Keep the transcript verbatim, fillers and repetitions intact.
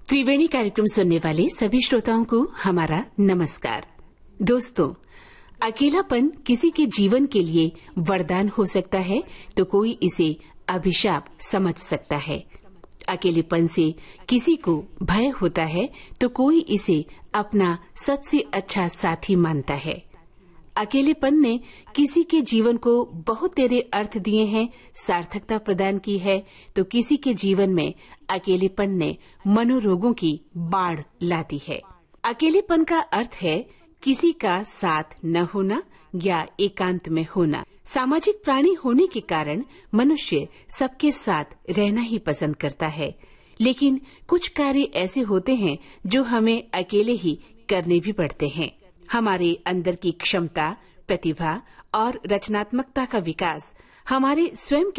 त्रिवेणी कार्यक्रम सुनने वाले सभी श्रोताओं को हमारा नमस्कार। दोस्तों, अकेलापन किसी के जीवन के लिए वरदान हो सकता है तो कोई इसे अभिशाप समझ सकता है। अकेलेपन से किसी को भय होता है तो कोई इसे अपना सबसे अच्छा साथी मानता है। अकेलेपन ने किसी के जीवन को बहुत तेरे अर्थ दिए हैं, सार्थकता प्रदान की है, तो किसी के जीवन में अकेलेपन ने मनोरोगों की बाढ़ ला दी है। अकेलेपन का अर्थ है किसी का साथ न होना या एकांत में होना। सामाजिक प्राणी होने के कारण मनुष्य सबके साथ रहना ही पसंद करता है, लेकिन कुछ कार्य ऐसे होते हैं जो हमें अकेले ही करने भी पड़ते हैं। हमारे अंदर की क्षमता, प्रतिभा और रचनात्मकता का विकास हमारे स्वयं